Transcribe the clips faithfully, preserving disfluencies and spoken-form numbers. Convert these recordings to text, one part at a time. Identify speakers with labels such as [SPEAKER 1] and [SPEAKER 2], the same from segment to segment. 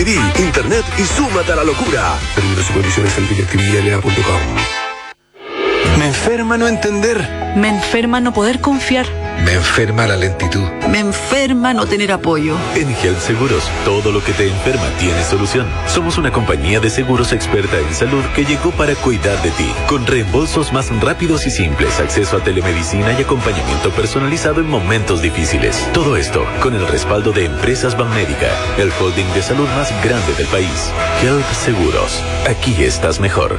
[SPEAKER 1] DirecTV, Internet y súmate a la locura. Términos y condiciones en direct t v l a punto com.
[SPEAKER 2] Me enferma no entender.
[SPEAKER 3] Me enferma no poder confiar.
[SPEAKER 4] Me enferma la lentitud.
[SPEAKER 3] Me enferma no tener apoyo.
[SPEAKER 5] En Health Seguros, todo lo que te enferma tiene solución. Somos una compañía de seguros experta en salud que llegó para cuidar de ti, con reembolsos más rápidos y simples, acceso a telemedicina y acompañamiento personalizado en momentos difíciles. Todo esto con el respaldo de Empresas Banmédica, el holding de salud más grande del país. Health Seguros, aquí estás mejor.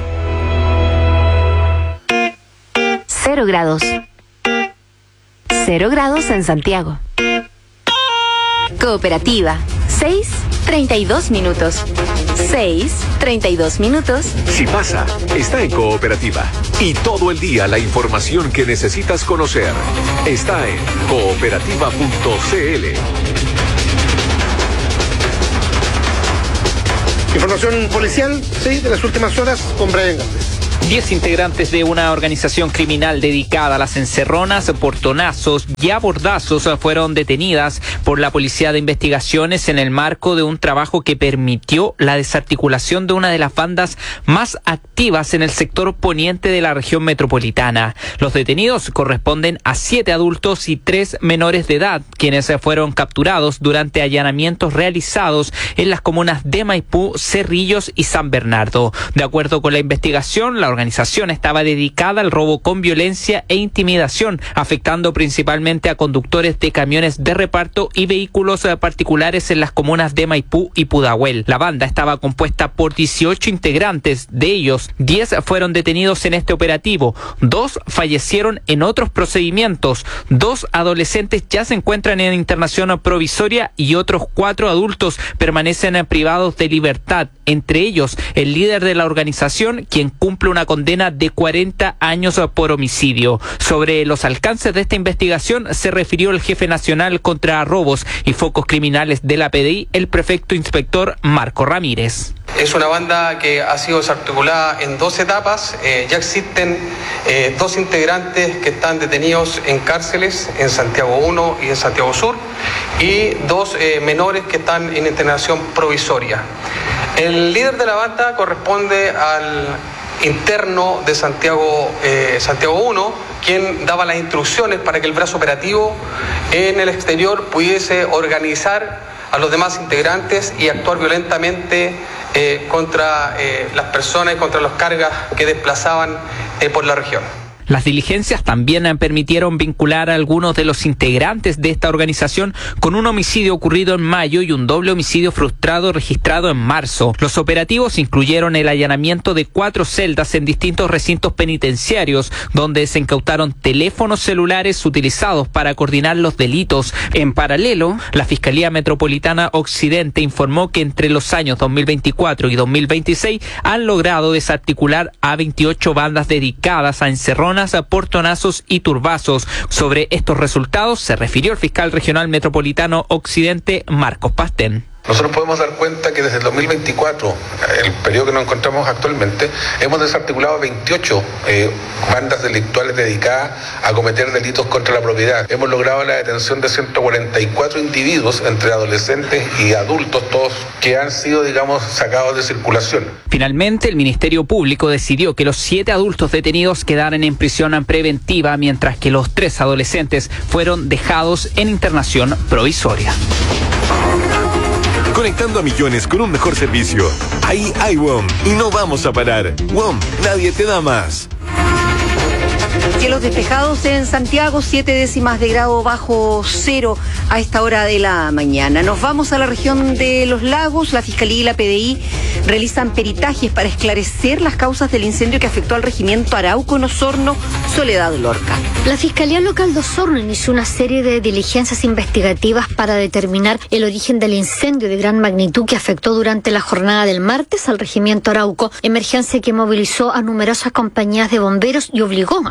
[SPEAKER 6] Cero grados. Cero grados en Santiago. Cooperativa. Seis, treinta y dos minutos. Seis, treinta y dos minutos.
[SPEAKER 1] Si pasa, está en Cooperativa. Y todo el día la información que necesitas conocer está en cooperativa punto c l.
[SPEAKER 7] Información policial, sí, de las últimas horas con Brian Gámez.
[SPEAKER 8] Diez integrantes de una organización criminal dedicada a las encerronas, portonazos y abordazos fueron detenidas por la Policía de Investigaciones en el marco de un trabajo que permitió la desarticulación de una de las bandas más activas en el sector poniente de la región metropolitana. Los detenidos corresponden a siete adultos y tres menores de edad, quienes fueron capturados durante allanamientos realizados en las comunas de Maipú, Cerrillos y San Bernardo. De acuerdo con la investigación, la organización estaba dedicada al robo con violencia e intimidación, afectando principalmente a conductores de camiones de reparto y vehículos particulares en las comunas de Maipú y Pudahuel. La banda estaba compuesta por dieciocho integrantes, de ellos diez fueron detenidos en este operativo, dos fallecieron en otros procedimientos, dos adolescentes ya se encuentran en internación provisoria y otros cuatro adultos permanecen privados de libertad, entre ellos el líder de la organización, quien cumple una condena de cuarenta años por homicidio. Sobre los alcances de esta investigación se refirió el jefe nacional contra robos y focos criminales de la P D I, el prefecto inspector Marco Ramírez.
[SPEAKER 9] Es una banda que ha sido desarticulada en dos etapas. Eh, ya existen eh, dos integrantes que están detenidos en cárceles en Santiago uno y en Santiago Sur y dos eh, menores que están en internación provisoria. El líder de la banda corresponde al interno de Santiago, eh, Santiago uno, quien daba las instrucciones para que el brazo operativo en el exterior pudiese organizar a los demás integrantes y actuar violentamente eh, contra eh, las personas y contra los cargas que desplazaban eh, por la región.
[SPEAKER 8] Las diligencias también permitieron vincular a algunos de los integrantes de esta organización con un homicidio ocurrido en mayo y un doble homicidio frustrado registrado en marzo. Los operativos incluyeron el allanamiento de cuatro celdas en distintos recintos penitenciarios, donde se incautaron teléfonos celulares utilizados para coordinar los delitos. En paralelo, la Fiscalía Metropolitana Occidente informó que entre los años dos mil veinticuatro y dos mil veintiséis han logrado desarticular a veintiocho bandas dedicadas a encerronas, portonazos y turbazos. Sobre estos resultados se refirió el fiscal regional metropolitano Occidente, Marcos Pastén.
[SPEAKER 10] Nosotros podemos dar cuenta que desde el dos mil veinticuatro, el periodo que nos encontramos actualmente, hemos desarticulado veintiocho eh, bandas delictuales dedicadas a cometer delitos contra la propiedad. Hemos logrado la detención de ciento cuarenta y cuatro individuos, entre adolescentes y adultos, todos que han sido, digamos, sacados de circulación.
[SPEAKER 8] Finalmente, el Ministerio Público decidió que los siete adultos detenidos quedaran en prisión preventiva, mientras que los tres adolescentes fueron dejados en internación provisoria.
[SPEAKER 1] Conectando a millones con un mejor servicio. Ahí hay W O M y no vamos a parar. W O M, nadie te da más.
[SPEAKER 11] Cielos despejados en Santiago, siete décimas de grado bajo cero a esta hora de la mañana. Nos vamos a la región de Los Lagos. La Fiscalía y la P D I realizan peritajes para esclarecer las causas del incendio que afectó al regimiento Arauco en Osorno, Soledad Lorca.
[SPEAKER 12] La Fiscalía Local de Osorno inició una serie de diligencias investigativas para determinar el origen del incendio de gran magnitud que afectó durante la jornada del martes al regimiento Arauco, emergencia que movilizó a numerosas compañías de bomberos y obligó a declarar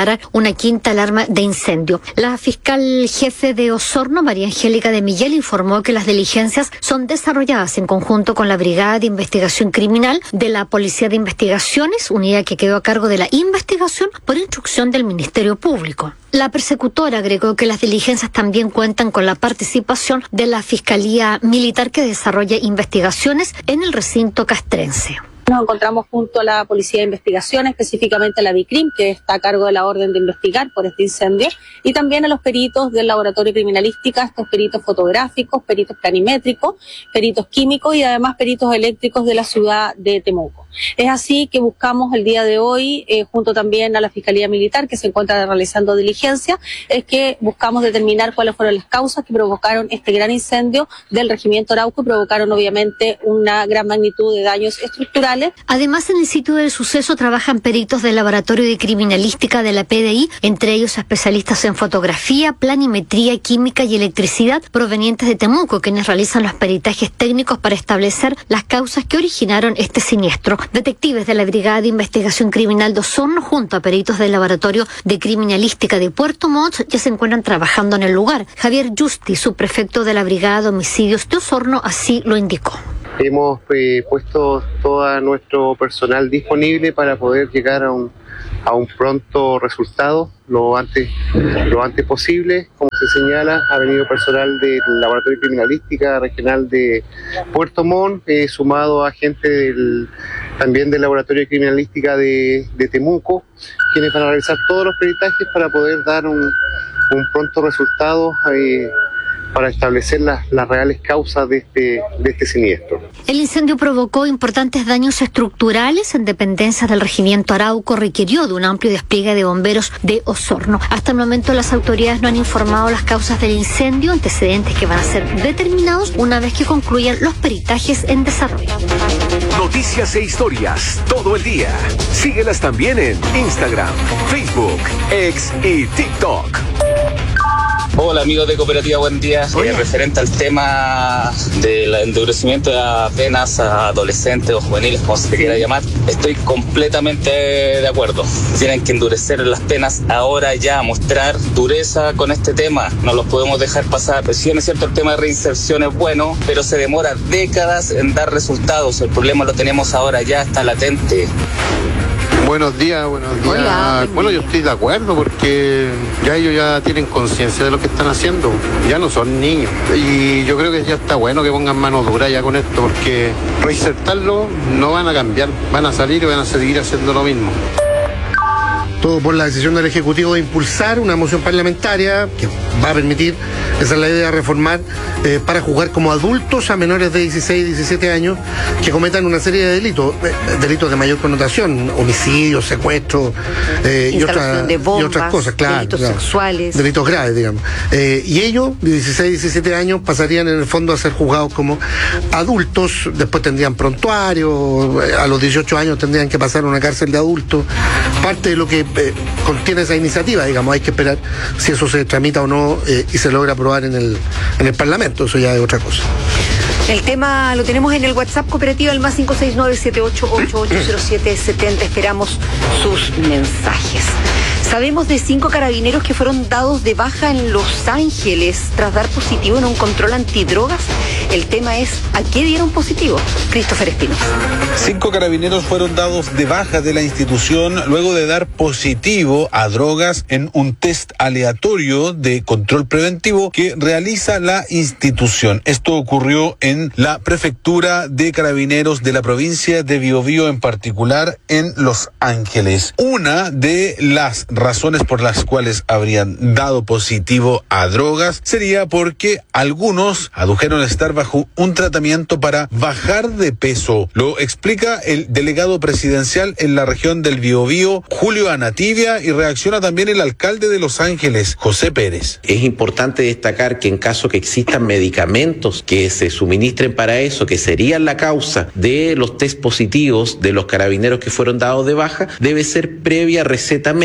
[SPEAKER 12] disparar una quinta alarma de incendio. La fiscal jefe de Osorno, María Angélica de Miguel, informó que las diligencias son desarrolladas en conjunto con la Brigada de Investigación Criminal de la Policía de Investigaciones, unidad que quedó a cargo de la investigación por instrucción del Ministerio Público. La persecutora agregó que las diligencias también cuentan con la participación de la Fiscalía Militar que desarrolla investigaciones en el recinto castrense.
[SPEAKER 2] Nos encontramos junto a la Policía de Investigación, específicamente a la BICRIM, que está a cargo de la orden de investigar por este incendio, y también a los peritos del Laboratorio de Criminalística, estos peritos fotográficos, peritos planimétricos, peritos químicos y además peritos eléctricos de la ciudad de Temuco. Es así que buscamos el día de hoy, eh, junto también a la Fiscalía Militar, que se encuentra realizando diligencia, es que buscamos determinar cuáles fueron las causas que provocaron este gran incendio del Regimiento Arauco y provocaron obviamente una gran magnitud de daños estructurales.
[SPEAKER 12] Además, en el sitio del suceso trabajan peritos del Laboratorio de Criminalística de la P D I, entre ellos especialistas en fotografía, planimetría, química y electricidad provenientes de Temuco, quienes realizan los peritajes técnicos para establecer las causas que originaron este siniestro. Detectives de la Brigada de Investigación Criminal de Osorno, junto a peritos del Laboratorio de Criminalística de Puerto Montt, ya se encuentran trabajando en el lugar. Javier Justi, subprefecto de la Brigada de Homicidios de Osorno, así lo indicó.
[SPEAKER 13] Hemos eh, puesto todo nuestro personal disponible para poder llegar a un, a un pronto resultado lo antes, lo antes posible. Como se señala, ha venido personal del Laboratorio de Criminalística Regional de Puerto Montt, eh, sumado a gente del, también del Laboratorio de Criminalística de, de Temuco, quienes van a realizar todos los peritajes para poder dar un, un pronto resultado eh, para establecer las, las reales causas de este, de este siniestro.
[SPEAKER 12] El incendio provocó importantes daños estructurales en dependencias del Regimiento Arauco, requirió de un amplio despliegue de bomberos de Osorno. Hasta el momento las autoridades no han informado las causas del incendio, antecedentes que van a ser determinados una vez que concluyan los peritajes en desarrollo.
[SPEAKER 1] Noticias e historias todo el día. Síguelas también en Instagram, Facebook, X y TikTok.
[SPEAKER 14] Hola amigos de Cooperativa, buen día. Eh, referente al tema del endurecimiento de las penas a adolescentes o juveniles, como se quiera llamar, estoy completamente de acuerdo. Tienen que endurecer las penas ahora ya, mostrar dureza con este tema. No los podemos dejar pasar. Pues sí, es cierto, el tema de reinserción es bueno, pero se demora décadas en dar resultados. El problema lo tenemos ahora, ya está latente.
[SPEAKER 15] Buenos días, buenos días.
[SPEAKER 11] Hola.
[SPEAKER 15] Bueno, yo estoy de acuerdo porque ya ellos ya tienen conciencia de lo que están haciendo. Ya no son niños. Y yo creo que ya está bueno que pongan mano dura ya con esto, porque reinsertarlo no van a cambiar. Van a salir y van a seguir haciendo lo mismo.
[SPEAKER 7] Todo por la decisión del Ejecutivo de impulsar una moción parlamentaria que va a permitir, esa es la idea, reformar eh, para juzgar como adultos a menores de dieciséis, diecisiete años que cometan una serie de delitos, eh, delitos de mayor connotación, homicidios, secuestros eh, y, otra,
[SPEAKER 11] de bombas,
[SPEAKER 7] y otras cosas, claro.
[SPEAKER 11] Delitos
[SPEAKER 7] claro,
[SPEAKER 11] sexuales.
[SPEAKER 7] Delitos graves, digamos. Eh, y ellos, de dieciséis, diecisiete años, pasarían en el fondo a ser juzgados como adultos, después tendrían prontuario, a los dieciocho años tendrían que pasar a una cárcel de adultos. Parte de lo que Eh, contiene esa iniciativa, digamos, hay que esperar si eso se tramita o no eh, y se logra aprobar en el, en el Parlamento, eso ya es otra cosa.
[SPEAKER 11] El tema lo tenemos en el WhatsApp Cooperativa, el más cinco seis nueve, siete ocho ocho ocho cero siete siete cero. Esperamos sus mensajes. Sabemos de cinco carabineros que fueron dados de baja en Los Ángeles tras dar positivo en un control antidrogas. El tema es, ¿a qué dieron positivo? Christopher Espinosa.
[SPEAKER 16] Cinco carabineros fueron dados de baja de la institución luego de dar positivo a drogas en un test aleatorio de control preventivo que realiza la institución. Esto ocurrió en la prefectura de carabineros de la provincia de Biobío, en particular en Los Ángeles. Una de las razones por las cuales habrían dado positivo a drogas sería porque algunos adujeron estar bajo un tratamiento para bajar de peso. Lo explica el delegado presidencial en la región del Biobío, Julio Anativia, y reacciona también el alcalde de Los Ángeles, José Pérez.
[SPEAKER 17] Es importante destacar que en caso que existan medicamentos que se suministren para eso, que serían la causa de los test positivos de los carabineros que fueron dados de baja, debe ser previa receta médica.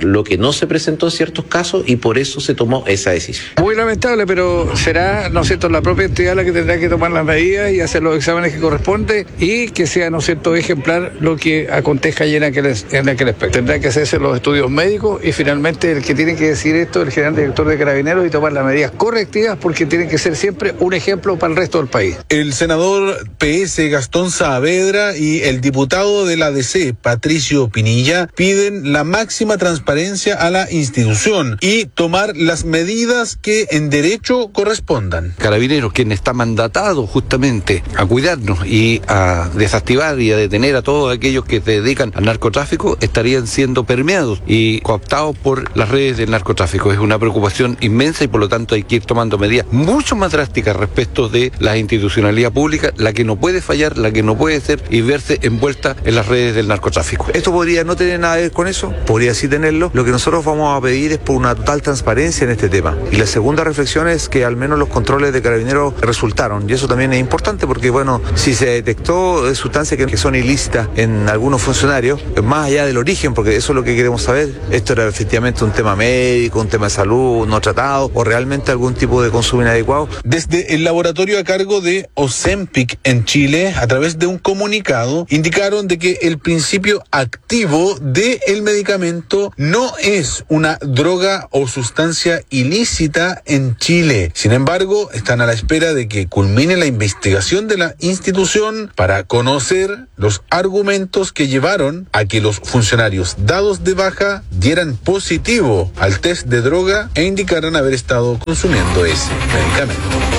[SPEAKER 17] lo que no se presentó en ciertos casos y por eso se tomó esa decisión.
[SPEAKER 18] Muy lamentable, pero será, ¿no es cierto?, la propia entidad la que tendrá que tomar las medidas y hacer los exámenes que corresponde y que sea, ¿no es cierto?, ejemplar lo que acontezca allí en aquel, en aquel aspecto. Tendrá que hacerse los estudios médicos y finalmente el que tiene que decir esto es el general director de Carabineros y tomar las medidas correctivas porque tienen que ser siempre un ejemplo para el resto del país.
[SPEAKER 16] El senador P S Gastón Saavedra y el diputado de la D C, Patricio Pinilla, piden la máxima transparencia a la institución y tomar las medidas que en derecho correspondan.
[SPEAKER 4] Carabineros, quien está mandatado justamente a cuidarnos y a desactivar y a detener a todos aquellos que se dedican al narcotráfico, estarían siendo permeados y cooptados por las redes del narcotráfico. Es una preocupación inmensa y por lo tanto hay que ir tomando medidas mucho más drásticas respecto de la institucionalidad pública, la que no puede fallar, la que no puede ser y verse envuelta en las redes del narcotráfico.
[SPEAKER 19] Esto podría no tener nada que ver con eso, podría sí tenerlo. Lo que nosotros vamos a pedir es por una total transparencia en este tema. Y la segunda reflexión es que al menos los controles de Carabineros resultaron, y eso también es importante porque, bueno, si se detectó sustancias que, que son ilícitas en algunos funcionarios, más allá del origen, porque eso es lo que queremos saber, esto era efectivamente un tema médico, un tema de salud no tratado o realmente algún tipo de consumo inadecuado.
[SPEAKER 16] Desde el laboratorio a cargo de Ozempic en Chile, a través de un comunicado, indicaron de que el principio activo del medicamento no es una droga o sustancia ilícita en Chile. Sin embargo, están a la espera de que culmine la investigación de la institución para conocer los argumentos que llevaron a que los funcionarios dados de baja dieran positivo al test de droga e indicaran haber estado consumiendo ese medicamento.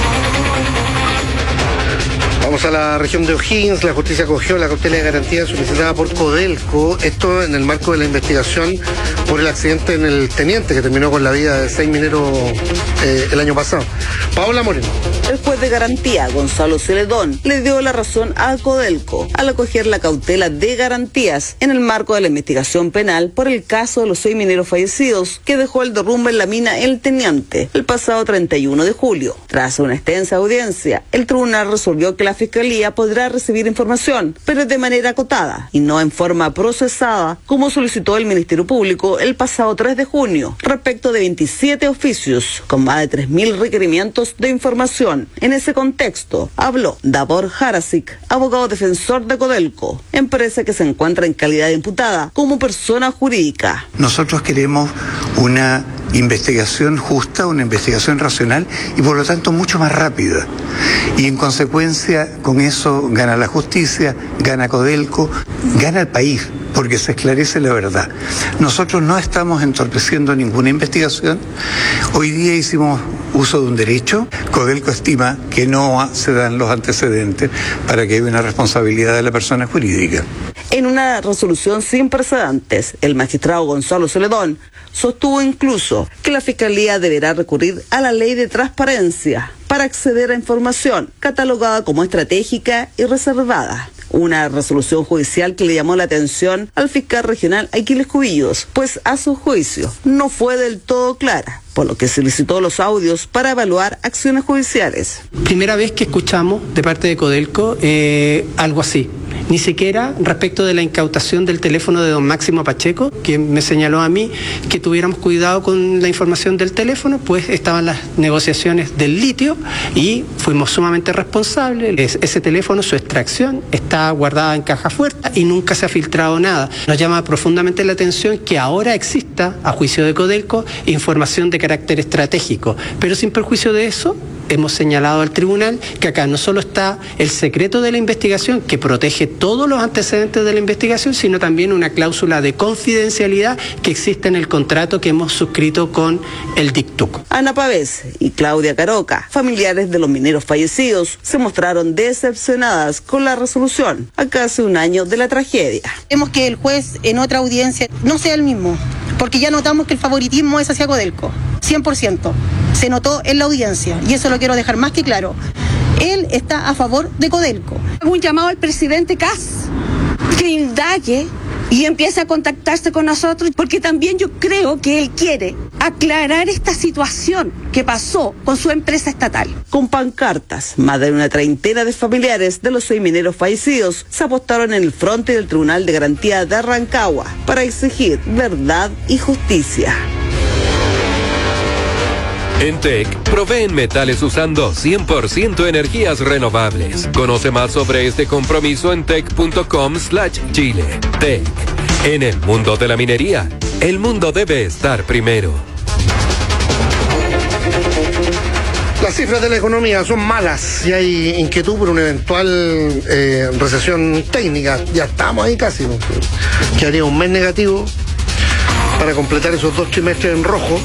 [SPEAKER 7] Vamos a la región de O'Higgins. La justicia acogió la cautela de garantía solicitada por Codelco, esto en el marco de la investigación por el accidente en el Teniente que terminó con la vida de seis mineros eh, el año pasado. Paola Moreno.
[SPEAKER 20] El juez de garantía, Gonzalo Celedón, le dio la razón a Codelco al acoger la cautela de garantías en el marco de la investigación penal por el caso de los seis mineros fallecidos que dejó el derrumbe en la mina El Teniente el pasado treinta y uno de julio. Tras una extensa audiencia, el tribunal resolvió que la Fiscalía podrá recibir información, pero de manera acotada y no en forma procesada, como solicitó el Ministerio Público el pasado tres de junio, respecto de veintisiete oficios con más de tres mil requerimientos de información. En ese contexto, habló Davor Harasic, abogado defensor de Codelco, empresa que se encuentra en calidad de imputada como persona jurídica.
[SPEAKER 21] Nosotros queremos una investigación justa, una investigación racional y por lo tanto mucho más rápida. Y en consecuencia con eso gana la justicia, gana Codelco, gana el país, porque se esclarece la verdad. Nosotros no estamos entorpeciendo ninguna investigación. Hoy día hicimos uso de un derecho. Codelco estima que no se dan los antecedentes para que haya una responsabilidad de la persona jurídica.
[SPEAKER 20] En una resolución sin precedentes, el magistrado Gonzalo Celedón sostuvo incluso que la Fiscalía deberá recurrir a la ley de transparencia para acceder a información catalogada como estratégica y reservada. Una resolución judicial que le llamó la atención al fiscal regional Aquiles Cubillos, pues a su juicio no fue del todo clara, por lo que solicitó los audios para evaluar acciones judiciales.
[SPEAKER 22] Primera vez que escuchamos de parte de Codelco eh, algo así. Ni siquiera respecto de la incautación del teléfono de don Máximo Pacheco, que me señaló a mí que tuviéramos cuidado con la información del teléfono, pues estaban las negociaciones del litio y fuimos sumamente responsables. Es, ese teléfono, su extracción, está guardada en caja fuerte y nunca se ha filtrado nada. Nos llama profundamente la atención que ahora exista, a juicio de Codelco, información de carácter estratégico, pero sin perjuicio de eso, hemos señalado al tribunal que acá no solo está el secreto de la investigación que protege todos los antecedentes de la investigación, sino también una cláusula de confidencialidad que existe en el contrato que hemos suscrito con el DICTUC.
[SPEAKER 20] Ana Pavés y Claudia Caroca, familiares de los mineros fallecidos, se mostraron decepcionadas con la resolución a casi un año de la tragedia.
[SPEAKER 23] Queremos que el juez en otra audiencia no sea el mismo, porque ya notamos que el favoritismo es hacia Codelco, cien por ciento. Se notó en la audiencia y eso lo quiero dejar más que claro. Él está a favor de Codelco.
[SPEAKER 24] Hago un llamado al presidente Kass que indague y empiece a contactarse con nosotros, porque también yo creo que él quiere aclarar esta situación que pasó con su empresa estatal.
[SPEAKER 20] Con pancartas, más de una treintena de familiares de los seis mineros fallecidos se apostaron en el frente del Tribunal de Garantía de Rancagua para exigir verdad y justicia.
[SPEAKER 1] En T E C proveen metales usando cien por ciento energías renovables. Conoce más sobre este compromiso en tec punto com slash chile. T E C. En el mundo de la minería, el mundo debe estar primero.
[SPEAKER 7] Las cifras de la economía son malas y hay inquietud por una eventual eh, recesión técnica. Ya estamos ahí casi, ¿no? Que haría un mes negativo para completar esos dos trimestres en rojo.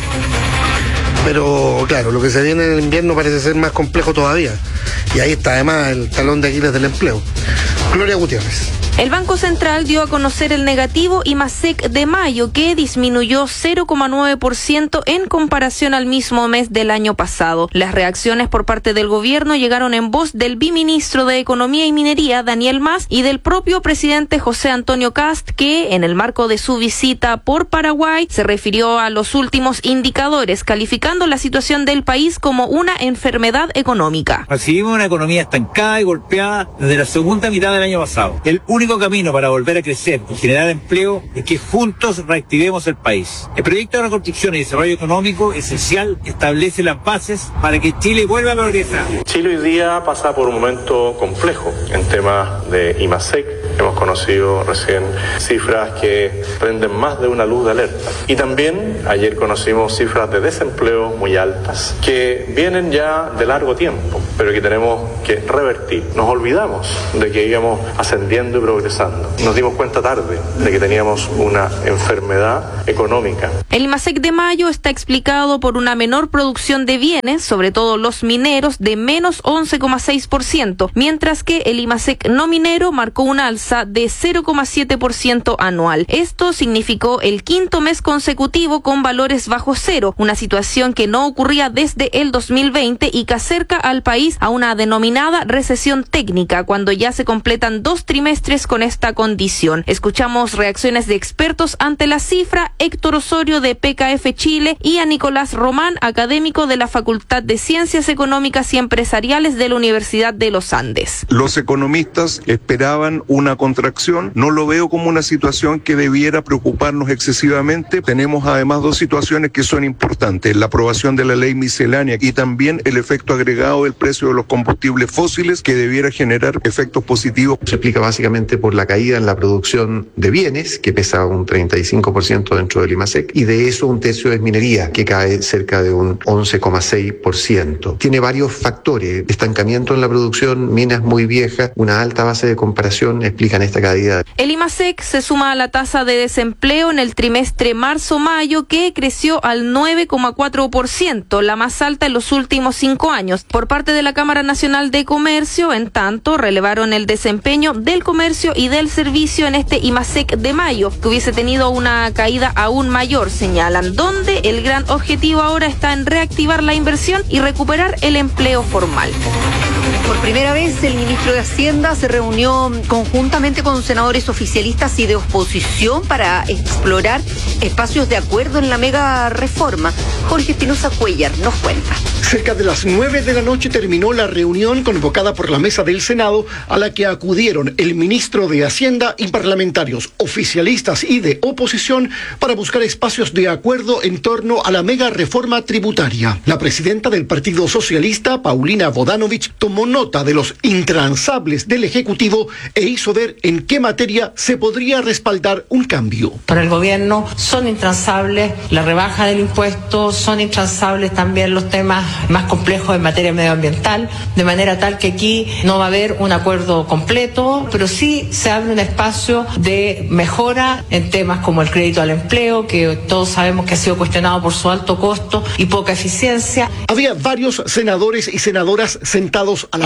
[SPEAKER 7] Pero claro, lo que se viene en el invierno parece ser más complejo todavía. Y ahí está además el talón de Aquiles del empleo. Gloria Gutiérrez.
[SPEAKER 3] El Banco Central dio a conocer el negativo IMASEC de mayo, que disminuyó cero coma nueve por ciento en comparación al mismo mes del año pasado. Las reacciones por parte del gobierno llegaron en voz del viceministro de Economía y Minería, Daniel Mas, y del propio presidente José Antonio Kast, que en el marco de su visita por Paraguay se refirió a los últimos indicadores, calificando la situación del país como una enfermedad económica.
[SPEAKER 5] Recibimos una economía estancada y golpeada desde la segunda mitad del año pasado. El único camino para volver a crecer y generar empleo es que juntos reactivemos el país. El proyecto de reconstrucción y desarrollo económico esencial establece las bases para que Chile vuelva a progresar.
[SPEAKER 6] Chile hoy día pasa por un momento complejo en temas de IMASEC. Hemos conocido recién cifras que prenden más de una luz de alerta. Y también ayer conocimos cifras de desempleo muy altas que vienen ya de largo tiempo, pero que tenemos que revertir. Nos olvidamos de que íbamos ascendiendo y progresando. Nos dimos cuenta tarde de que teníamos una enfermedad económica.
[SPEAKER 3] El IMASEC de mayo está explicado por una menor producción de bienes, sobre todo los mineros, de menos once coma seis por ciento, mientras que el IMASEC no minero marcó un alza de cero coma siete por ciento anual. Esto significó el quinto mes consecutivo con valores bajo cero, una situación que no ocurría desde el dos mil veinte y que acerca al país a una denominada recesión técnica, cuando ya se completan dos trimestres con esta condición. Escuchamos reacciones de expertos ante la cifra: Héctor Osorio de P K F Chile y a Nicolás Román, académico de la Facultad de Ciencias Económicas y Empresariales de la Universidad de los Andes.
[SPEAKER 9] Los economistas esperaban una contracción. No lo veo como una situación que debiera preocuparnos excesivamente. Tenemos además dos situaciones que son importantes: la aprobación de la ley miscelánea y también el efecto agregado del precio de los combustibles fósiles, que debiera generar efectos positivos.
[SPEAKER 25] Se explica básicamente por la caída en la producción de bienes, que pesa un treinta y cinco por ciento dentro del IMASEC, y de eso un tercio es minería, que cae cerca de un once coma seis por ciento. Tiene varios factores: estancamiento en la producción, minas muy viejas, una alta base de comparación explican esta caída.
[SPEAKER 3] El IMASEC se suma a la tasa de desempleo en el trimestre marzo-mayo, que creció al nueve coma cuatro por ciento, la más alta en los últimos cinco años. Por parte de la Cámara Nacional de Comercio, en tanto, relevaron el desempeño del comercio y del servicio en este IMASEC de mayo, que hubiese tenido una caída aún mayor, señalan, donde el gran objetivo ahora está en reactivar la inversión y recuperar el empleo formal.
[SPEAKER 11] Por primera vez, el ministro de Hacienda se reunió conjuntamente con senadores oficialistas y de oposición para explorar espacios de acuerdo en la mega reforma. Jorge Espinosa Cuellar nos cuenta.
[SPEAKER 26] Cerca de las nueve de la noche terminó la reunión convocada por la mesa del Senado, a la que acudieron el ministro de Hacienda y parlamentarios oficialistas y de oposición para buscar espacios de acuerdo en torno a la mega reforma tributaria. La presidenta del Partido Socialista, Paulina Bodanovich, tomó nota de los intransables del Ejecutivo e hizo ver en qué materia se podría respaldar un cambio.
[SPEAKER 27] Para el gobierno son intransables la rebaja del impuesto, son intransables también los temas más complejos en materia medioambiental, de manera tal que aquí no va a haber un acuerdo completo, pero sí se abre un espacio de mejora en temas como el crédito al empleo, que todos sabemos que ha sido cuestionado por su alto costo y poca eficiencia.
[SPEAKER 26] Había varios senadores y senadoras sentados a la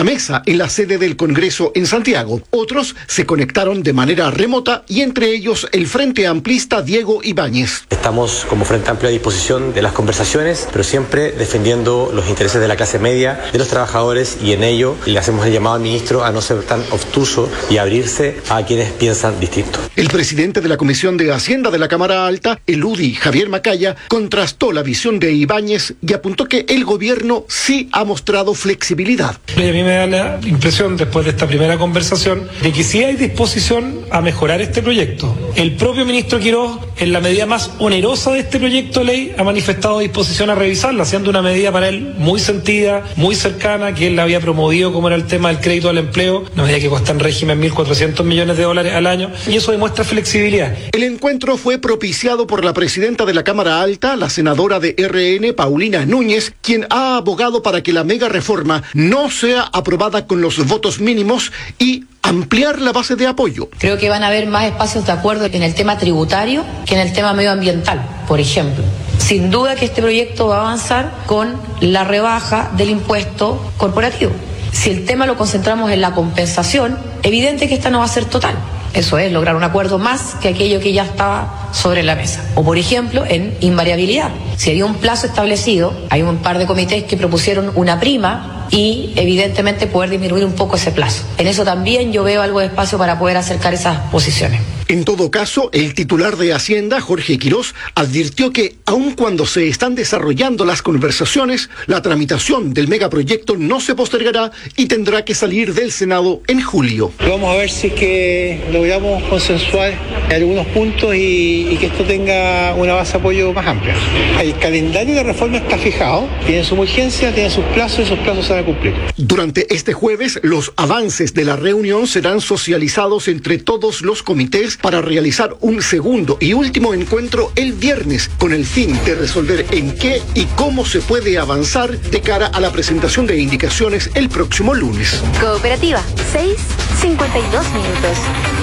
[SPEAKER 26] la mesa en la sede del Congreso en Santiago. Otros se conectaron de manera remota y entre ellos el Frente Amplista Diego Ibáñez.
[SPEAKER 2] Estamos como Frente Amplio a disposición de las conversaciones, pero siempre defendiendo los intereses de la clase media, de los trabajadores, y en ello le hacemos el llamado al ministro a no ser tan obtuso y abrirse a quienes piensan distinto.
[SPEAKER 26] El presidente de la Comisión de Hacienda de la Cámara Alta, el U D I, Javier Macaya, contrastó la visión de Ibáñez y apuntó que el gobierno sí ha mostrado flexibilidad.
[SPEAKER 8] A mí me da la impresión, después de esta primera conversación, de que sí hay disposición a mejorar este proyecto. El propio ministro Quiroz, en la medida más onerosa de este proyecto de ley, ha manifestado disposición a revisarla, siendo una medida para él muy sentida, muy cercana, que él la había promovido, como era el tema del crédito al empleo, una medida que cuesta en régimen mil cuatrocientos millones de dólares al año, y eso demuestra flexibilidad.
[SPEAKER 26] El encuentro fue propiciado por la presidenta de la Cámara Alta, la senadora de R N, Paulina Núñez, quien ha abogado para que la mega reforma no sea aprobada con los votos mínimos y ampliar la base de apoyo.
[SPEAKER 27] Creo que van a haber más espacios de acuerdo en el tema tributario que en el tema medioambiental, por ejemplo. Sin duda que este proyecto va a avanzar con la rebaja del impuesto corporativo. Si el tema lo concentramos en la compensación, evidente que esta no va a ser total. Eso es, lograr un acuerdo más que aquello que ya estaba sobre la mesa. O, por ejemplo, en invariabilidad. Si había un plazo establecido, hay un par de comités que propusieron una prima y, evidentemente, poder disminuir un poco ese plazo. En eso también yo veo algo de espacio para poder acercar esas posiciones.
[SPEAKER 26] En todo caso, el titular de Hacienda, Jorge Quiroz, advirtió que, aun cuando se están desarrollando las conversaciones, la tramitación del megaproyecto no se postergará y tendrá que salir del Senado en julio.
[SPEAKER 10] Vamos a ver si es que logramos consensuar algunos puntos y, y que esto tenga una base de apoyo más amplia. El calendario de reforma está fijado, tiene su urgencia, tiene sus plazos y esos plazos se van a cumplir.
[SPEAKER 26] Durante este jueves, los avances de la reunión serán socializados entre todos los comités para realizar un segundo y último encuentro el viernes, con el fin de resolver en qué y cómo se puede avanzar de cara a la presentación de indicaciones el próximo lunes.
[SPEAKER 12] Cooperativa, seis cincuenta y dos minutos.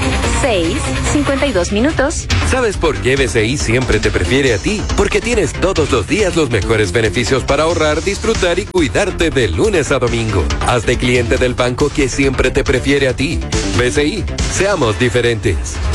[SPEAKER 12] seis cincuenta y dos minutos.
[SPEAKER 1] ¿Sabes por qué B C I siempre te prefiere a ti? Porque tienes todos los días los mejores beneficios para ahorrar, disfrutar y cuidarte de lunes a domingo. Hazte cliente del banco que siempre te prefiere a ti. B C I, seamos diferentes.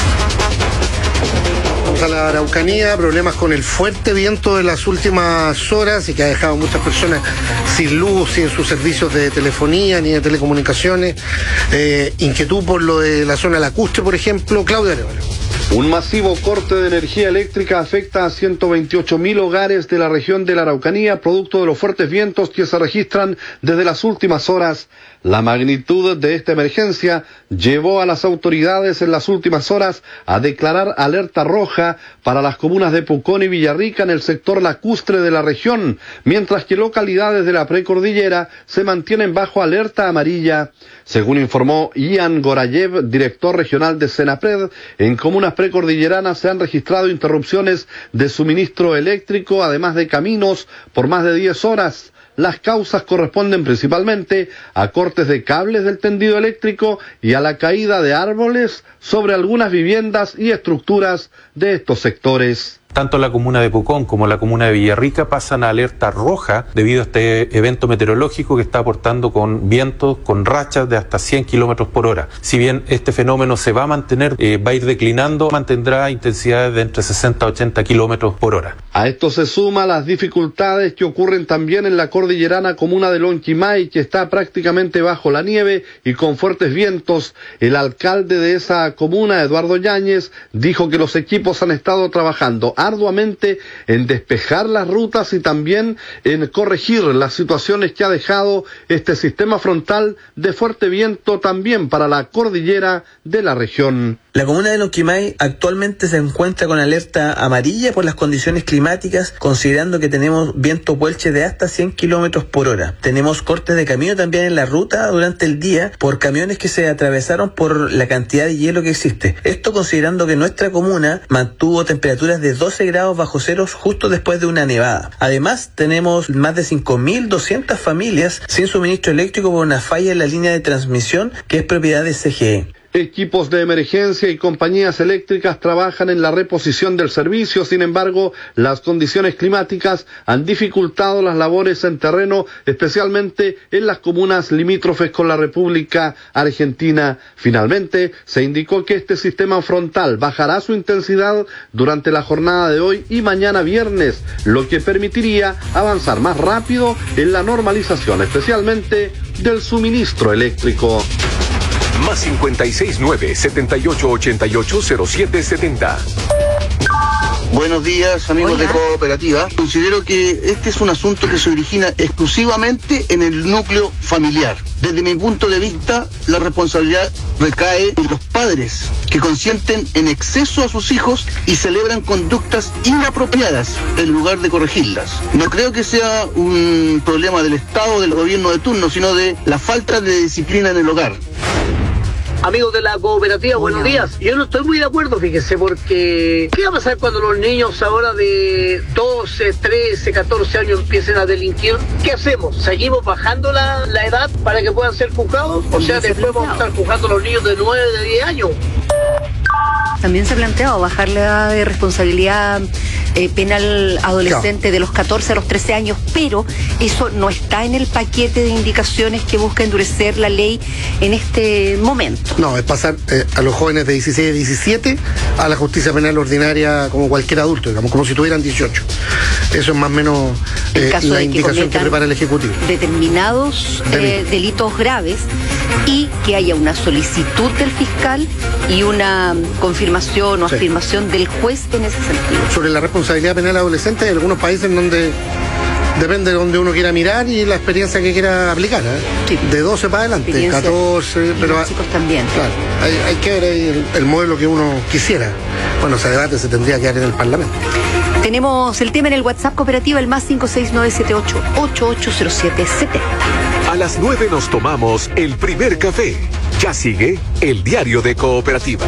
[SPEAKER 7] Vamos a la Araucanía, problemas con el fuerte viento de las últimas horas y que ha dejado muchas personas sin luz, sin sus servicios de telefonía ni de telecomunicaciones. Eh, inquietud por lo de la zona lacustre, por ejemplo. Claudia Arevalo.
[SPEAKER 13] Un masivo corte de energía eléctrica afecta a ciento veintiocho mil hogares de la región de la Araucanía, producto de los fuertes vientos que se registran desde las últimas horas. La magnitud de esta emergencia llevó a las autoridades en las últimas horas a declarar alerta roja para las comunas de Pucón y Villarrica en el sector lacustre de la región, mientras que localidades de la precordillera se mantienen bajo alerta amarilla. Según informó Ian Gorayev, director regional de Senapred, en comunas precordilleranas se han registrado interrupciones de suministro eléctrico, además de caminos, por más de diez horas. Las causas corresponden principalmente a cortes de cables del tendido eléctrico y a la caída de árboles sobre algunas viviendas y estructuras de estos sectores.
[SPEAKER 14] Tanto la comuna de Pucón como la comuna de Villarrica pasan a alerta roja debido a este evento meteorológico que está aportando con vientos, con rachas de hasta cien kilómetros por hora. Si bien este fenómeno se va a mantener, eh, va a ir declinando, mantendrá intensidades de entre sesenta a ochenta kilómetros por hora.
[SPEAKER 13] A esto se suman las dificultades que ocurren también en la cordillerana comuna de Lonquimay, que está prácticamente bajo la nieve y con fuertes vientos. El alcalde de esa comuna, Eduardo Yáñez, dijo que los equipos han estado trabajando arduamente en despejar las rutas y también en corregir las situaciones que ha dejado este sistema frontal de fuerte viento también para la cordillera de la región.
[SPEAKER 15] La comuna de Lonquimay actualmente se encuentra con alerta amarilla por las condiciones climáticas, considerando que tenemos viento puelche de hasta cien kilómetros por hora. Tenemos cortes de camino también en la ruta durante el día por camiones que se atravesaron por la cantidad de hielo que existe. Esto considerando que nuestra comuna mantuvo temperaturas de doce grados bajo ceros justo después de una nevada. Además, tenemos más de cinco mil doscientas familias sin suministro eléctrico por una falla en la línea de transmisión que es propiedad de C G E.
[SPEAKER 13] Equipos de emergencia y compañías eléctricas trabajan en la reposición del servicio. Sin embargo, las condiciones climáticas han dificultado las labores en terreno, especialmente en las comunas limítrofes con la República Argentina. Finalmente, se indicó que este sistema frontal bajará su intensidad durante la jornada de hoy y mañana viernes, lo que permitiría avanzar más rápido en la normalización, especialmente del suministro eléctrico.
[SPEAKER 4] Más cincuenta y seis nueve, setenta y ocho ochenta y ocho, cero siete setenta.
[SPEAKER 16] Buenos días, amigos
[SPEAKER 11] Hola.
[SPEAKER 16] de Cooperativa. Considero que este es un asunto que se origina exclusivamente en el núcleo familiar. Desde mi punto de vista, la responsabilidad recae en los padres, que consienten en exceso a sus hijos y celebran conductas inapropiadas en lugar de corregirlas. No creo que sea un problema del Estado o del gobierno de turno, sino de la falta de disciplina en el hogar.
[SPEAKER 17] Amigos de la cooperativa, buenos días. Yo no estoy muy de acuerdo, fíjese, porque ¿qué va a pasar cuando los niños ahora de doce, trece, catorce años empiecen a delinquir? ¿Qué hacemos? ¿Seguimos bajando la, la edad para que puedan ser juzgados? O sea, después vamos a estar juzgando a los niños de nueve, de diez años.
[SPEAKER 11] También se ha planteado bajar la edad de responsabilidad eh, penal adolescente claro. de los catorce a los trece años, pero eso no está en el paquete de indicaciones que busca endurecer la ley en este momento.
[SPEAKER 7] No, es pasar eh, a los jóvenes de dieciséis a diecisiete a la justicia penal ordinaria como cualquier adulto, digamos, como si tuvieran dieciocho. Eso es más o menos eh, la indicación que, que prepara el Ejecutivo.
[SPEAKER 11] Determinados eh, delitos graves y que haya una solicitud del fiscal y una confirmación o sí. afirmación del juez en ese sentido.
[SPEAKER 7] Sobre la responsabilidad penal adolescente, hay algunos países en donde depende de donde uno quiera mirar y la experiencia que quiera aplicar, ¿eh? Sí. De doce para adelante, catorce, pero
[SPEAKER 11] los chicos también.
[SPEAKER 7] Claro, hay, hay que ver el, el modelo que uno quisiera. Bueno, ese debate se tendría que dar en el Parlamento.
[SPEAKER 11] Tenemos el tema en el WhatsApp Cooperativa, el más cinco seis nueve siete ocho, ocho ocho cero siete siete cero.
[SPEAKER 4] A las nueve nos tomamos el primer café. Ya sigue el diario de Cooperativa.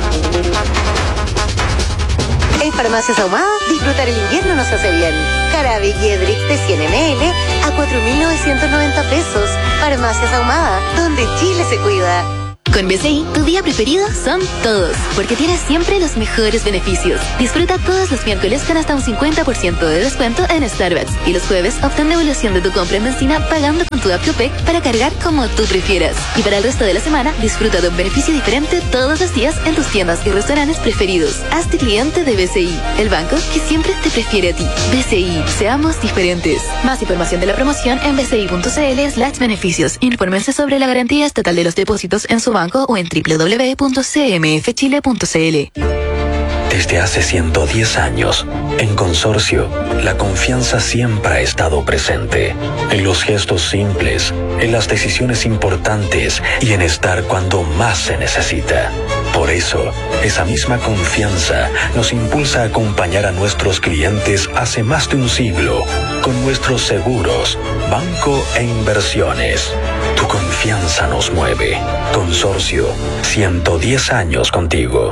[SPEAKER 18] En Farmacias Ahumada, disfrutar el invierno nos hace bien. Carabe y Edric de cien mililitros a cuatro mil novecientos noventa pesos. Farmacias Ahumada, donde Chile se cuida.
[SPEAKER 19] Con B C I, tu día preferido son todos, porque tienes siempre los mejores beneficios. Disfruta todos los miércoles con hasta un cincuenta por ciento de descuento en Starbucks y los jueves obtén devolución de tu compra en benzina pagando con tu app Copec para cargar como tú prefieras. Y para el resto de la semana, disfruta de un beneficio diferente todos los días en tus tiendas y restaurantes preferidos. Hazte cliente de B C I, el banco que siempre te prefiere a ti. B C I, seamos diferentes. Más información de la promoción en bci.cl slash beneficios. Infórmense sobre la garantía estatal de los depósitos en su banco o en doble u doble u doble u punto c m f chile punto c l.
[SPEAKER 21] Desde hace ciento diez años, en Consorcio, la confianza siempre ha estado presente. En los gestos simples, en las decisiones importantes y en estar cuando más se necesita. Por eso, esa misma confianza nos impulsa a acompañar a nuestros clientes hace más de un siglo con nuestros seguros, banco e inversiones. Tu confianza nos mueve. Consorcio, ciento diez años contigo.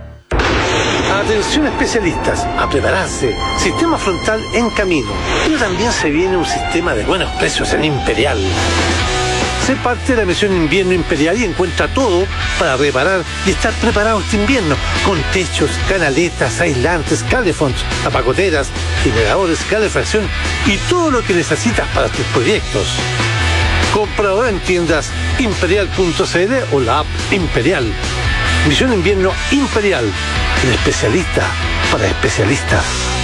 [SPEAKER 22] Atención especialistas, a prepararse. Sistema frontal en camino. Pero también se viene un sistema de buenos precios en Imperial. Sé parte de la misión Invierno Imperial y encuentra todo para reparar y estar preparado este invierno. Con techos, canaletas, aislantes, calefonds, apagoteras, generadores, calefacción y todo lo que necesitas para tus proyectos. Compra ahora en tiendas imperial punto c l o la app Imperial. Misión Invierno Imperial. El especialista para especialistas.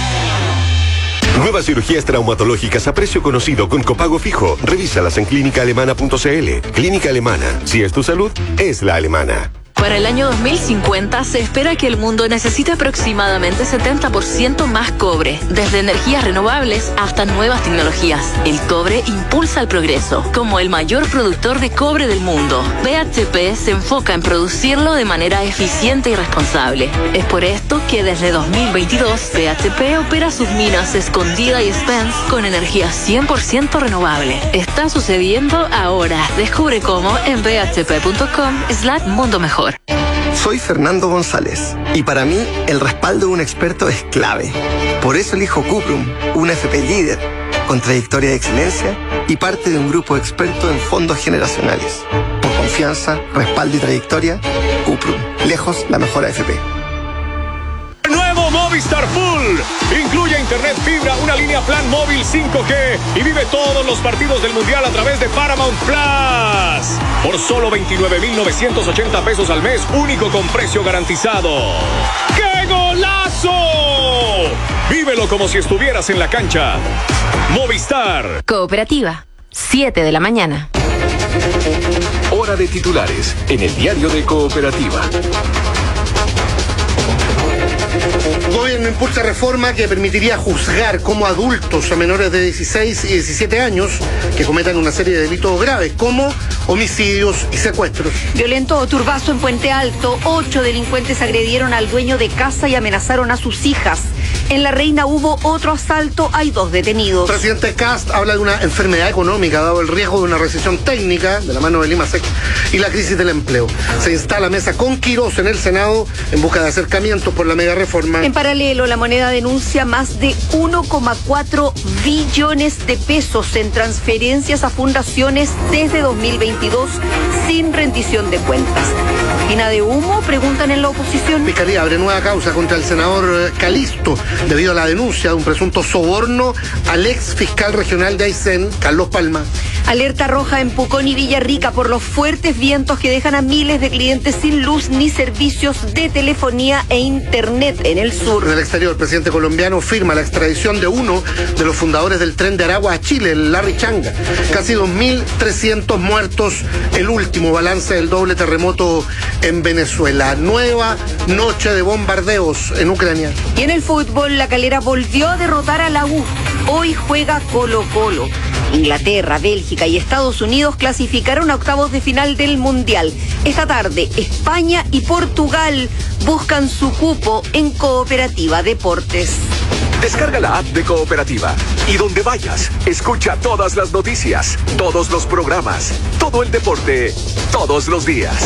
[SPEAKER 4] Nuevas cirugías traumatológicas a precio conocido con copago fijo. Revísalas en clínica alemana punto c l. Clínica Alemana. Si es tu salud, es la alemana.
[SPEAKER 19] Para el año dos mil cincuenta se espera que el mundo necesite aproximadamente setenta por ciento más cobre, desde energías renovables hasta nuevas tecnologías. El cobre impulsa el progreso. Como el mayor productor de cobre del mundo, B H P se enfoca en producirlo de manera eficiente y responsable. Es por esto que desde dos mil veintidós B H P opera sus minas Escondida y Spence con energía cien por ciento renovable. Está sucediendo ahora. Descubre cómo en b h p punto com slash mundo mejor.
[SPEAKER 28] Soy Fernando González y para mí el respaldo de un experto es clave. Por eso elijo Cuprum, una F P líder, con trayectoria de excelencia y parte de un grupo experto en fondos generacionales. Por confianza, respaldo y trayectoria, Cuprum. Cuprum. Lejos la mejor A F P.
[SPEAKER 3] Nuevo Movistar Full. Incluye internet fibra, una línea plan móvil cinco G y vive todos los partidos del Mundial a través de Paramount Plus. Por solo veintinueve mil novecientos ochenta pesos al mes, único con precio garantizado. ¡Qué golazo! Vívelo como si estuvieras en la cancha. Movistar.
[SPEAKER 5] Cooperativa, siete de la mañana.
[SPEAKER 21] Hora de titulares en el diario de Cooperativa.
[SPEAKER 7] Gobierno impulsa reforma que permitiría juzgar como adultos a menores de dieciséis y diecisiete años que cometan una serie de delitos graves como homicidios y secuestros.
[SPEAKER 11] Violento turbazo en Puente Alto. Ocho delincuentes agredieron al dueño de casa y amenazaron a sus hijas. En La Reina hubo otro asalto, hay dos detenidos.
[SPEAKER 7] Presidente Kast habla de una enfermedad económica dado el riesgo de una recesión técnica de la mano de Limasec y la crisis del empleo. Se instala mesa con Quirós en el Senado en busca de acercamientos por la mega reforma.
[SPEAKER 11] En paralelo, la moneda denuncia más de uno coma cuatro billones de pesos en transferencias a fundaciones desde dos mil veintidós sin rendición de cuentas. ¿Cortina de humo? Preguntan en la oposición.
[SPEAKER 7] Fiscalía abre nueva causa contra el senador Calisto debido a la denuncia de un presunto soborno al ex fiscal regional de Aysén, Carlos Palma.
[SPEAKER 11] Alerta roja en Pucón y Villarrica por los fuertes vientos que dejan a miles de clientes sin luz ni servicios de telefonía e internet en el sur.
[SPEAKER 7] En el exterior, el presidente colombiano firma la extradición de uno de los fundadores del tren de Aragua a Chile, el Larry Changa. Casi dos mil trescientos muertos, el último balance del doble terremoto en Venezuela. Nueva noche de bombardeos en Ucrania.
[SPEAKER 11] Y en el fútbol, La Calera volvió a derrotar a la U. Hoy juega Colo-Colo. Inglaterra, Bélgica y Estados Unidos clasificaron a octavos de final del Mundial. Esta tarde, España y Portugal buscan su cupo en Cooperativa Deportes.
[SPEAKER 21] Descarga la app de Cooperativa y donde vayas, escucha todas las noticias, todos los programas, todo el deporte, todos los días.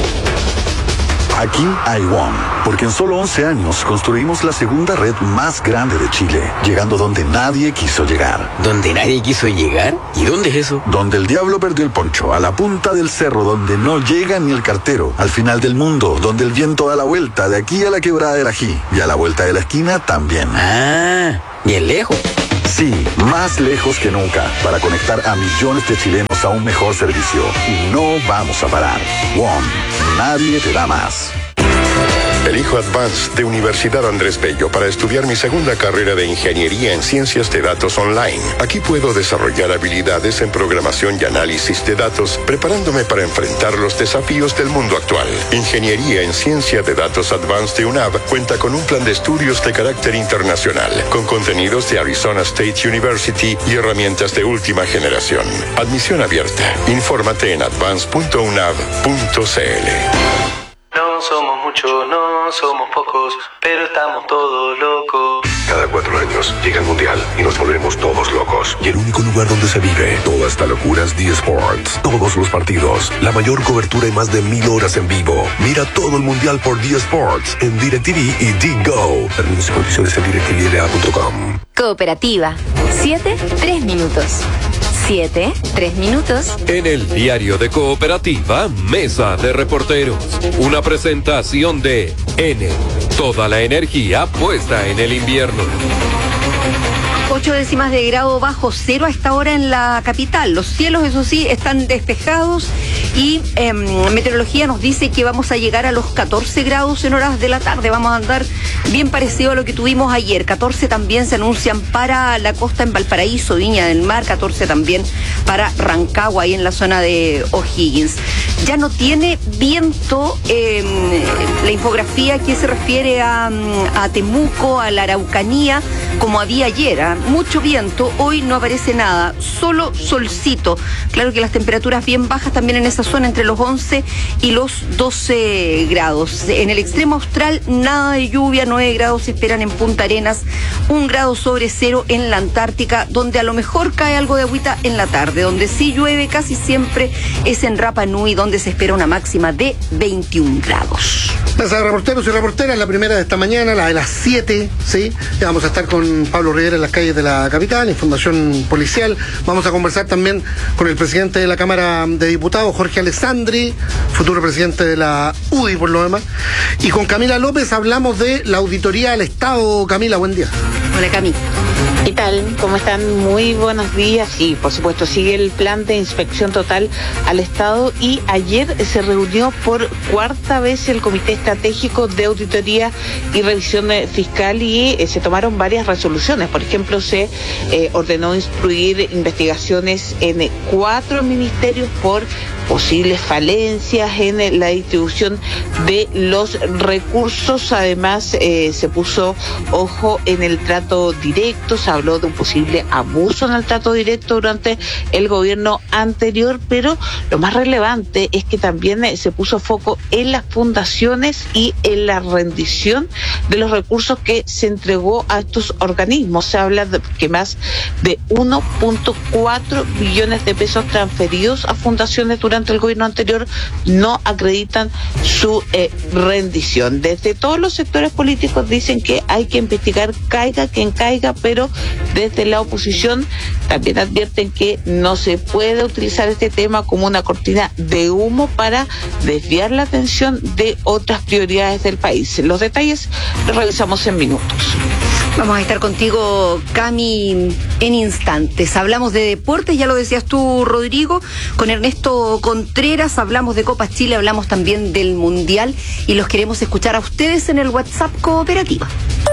[SPEAKER 6] Aquí hay WOM, porque en solo once años construimos la segunda red más grande de Chile, llegando donde nadie quiso llegar.
[SPEAKER 9] ¿Donde nadie quiso llegar? ¿Y dónde es eso?
[SPEAKER 6] Donde el diablo perdió el poncho, a la punta del cerro, donde no llega ni el cartero, al final del mundo, donde el viento da la vuelta, de aquí a la quebrada del Ají, y a la vuelta de la esquina también.
[SPEAKER 9] Ah, bien lejos.
[SPEAKER 6] Sí, más lejos que nunca, para conectar a millones de chilenos a un mejor servicio. Y no vamos a parar. WOM, nadie te da más.
[SPEAKER 20] Elijo Advance de Universidad Andrés Bello para estudiar mi segunda carrera de Ingeniería en Ciencias de Datos Online. Aquí puedo desarrollar habilidades en programación y análisis de datos, preparándome para enfrentar los desafíos del mundo actual. Ingeniería en Ciencia de Datos Advanced de U N A V cuenta con un plan de estudios de carácter internacional, con contenidos de Arizona State University y herramientas de última generación. Admisión abierta. Infórmate en advance punto u n a v punto c l.
[SPEAKER 23] No somos muchos, no somos pocos, pero estamos todos locos.
[SPEAKER 4] Cada cuatro años llega el Mundial y nos volvemos todos locos. Y el único lugar donde se vive toda esta locura es D Sports. Todos los partidos, la mayor cobertura y más de mil horas en vivo. Mira todo el Mundial por D Sports en DirecTV y D-Go. Términos y condiciones en direct t v l a punto com.
[SPEAKER 5] Cooperativa, siete, tres minutos. siete, tres minutos.
[SPEAKER 1] En el diario de Cooperativa, Mesa de Reporteros. Una presentación de Enel. Toda la energía puesta en el invierno.
[SPEAKER 11] Ocho décimas de grado bajo cero a esta hora en la capital. Los cielos, eso sí, están despejados y eh, meteorología nos dice que vamos a llegar a los catorce grados en horas de la tarde. Vamos a andar bien parecido a lo que tuvimos ayer. catorce también se anuncian para la costa en Valparaíso, Viña del Mar. catorce también para Rancagua, ahí en la zona de O'Higgins. Ya no tiene viento eh, la infografía que se refiere a, a Temuco, a la Araucanía, como había ayer. ¿eh? Mucho viento, hoy no aparece nada, solo solcito. Claro que las temperaturas bien bajas también en esa zona, entre los once y los doce grados. En el extremo austral, nada de lluvia, nueve grados se esperan en Punta Arenas, un grado sobre cero en la Antártica, donde a lo mejor cae algo de agüita en la tarde. Donde sí llueve casi siempre es en Rapa Nui, donde se espera una máxima de veintiún grados.
[SPEAKER 7] Mesa de reporteros y reporteras, la primera de esta mañana, la de las siete, ¿sí? Ya vamos a estar con Pablo Rivera en las calles de la capital, información policial. Vamos a conversar también con el presidente de la Cámara de Diputados, Jorge Alessandri, futuro presidente de la U D I por lo demás. Y con Camila López hablamos de la auditoría al Estado. Camila, buen día.
[SPEAKER 11] Hola, Camila.
[SPEAKER 2] ¿Qué tal? ¿Cómo están? Muy buenos días. Y por supuesto sigue el plan de inspección total al Estado y ayer se reunió por cuarta vez el Comité Estratégico de Auditoría y Revisión Fiscal y eh, se tomaron varias resoluciones. Por ejemplo, se eh, ordenó instruir investigaciones en cuatro ministerios por posibles falencias en la distribución de los recursos. Además, eh, se puso ojo en el trato directo, se habló de un posible abuso en el trato directo durante el gobierno anterior, pero lo más relevante es que también eh, se puso foco en las fundaciones y en la rendición de los recursos que se entregó a estos organismos. Se habla de que más de uno punto cuatro billones de pesos transferidos a fundaciones durante el gobierno anterior no acreditan su eh, rendición. Desde todos los sectores políticos dicen que hay que investigar, caiga quien caiga, pero desde la oposición también advierten que no se puede utilizar este tema como una cortina de humo para desviar la atención de otras prioridades del país. Los detalles los revisamos en minutos.
[SPEAKER 11] Vamos a estar contigo, Cami, en instantes. Hablamos de deportes, ya lo decías tú, Rodrigo, con Ernesto Contreras, hablamos de Copa Chile, hablamos también del Mundial y los queremos escuchar a ustedes en el WhatsApp Cooperativa.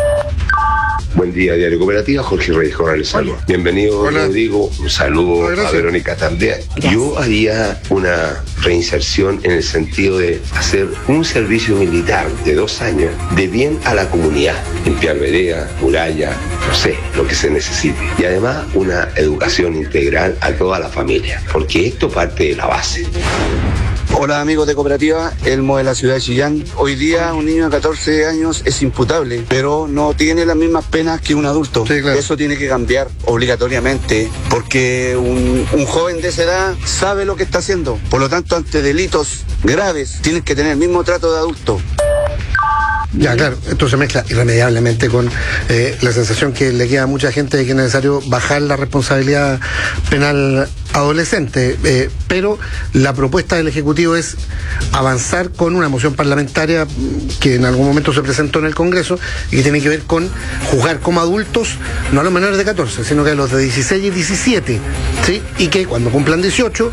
[SPEAKER 8] Buen día, Diario Cooperativa, Jorge Reyes Corrales Salva. Bienvenido, Hola. Rodrigo. Un saludo Hola, a Verónica también. Gracias. Yo haría una reinserción en el sentido de hacer un servicio militar de dos años de bien a la comunidad. Limpiar veredas, muralla, no sé, lo que se necesite. Y además una educación integral a toda la familia, porque esto parte de la base.
[SPEAKER 10] Hola amigos de Cooperativa, Elmo de la ciudad de Chillán. Hoy día un niño de catorce años es imputable, pero no tiene las mismas penas que un adulto. Sí, claro. Eso tiene que cambiar obligatoriamente, porque un, un joven de esa edad sabe lo que está haciendo. Por lo tanto, ante delitos graves, tienen que tener el mismo trato de adulto.
[SPEAKER 7] Ya, claro, esto se mezcla irremediablemente con eh, la sensación que le queda a mucha gente de que es necesario bajar la responsabilidad penal adolescente, eh, pero la propuesta del Ejecutivo es avanzar con una moción parlamentaria que en algún momento se presentó en el Congreso y que tiene que ver con juzgar como adultos, no a los menores de catorce, sino que a los de dieciséis y diecisiete, ¿sí? Y que cuando cumplan dieciocho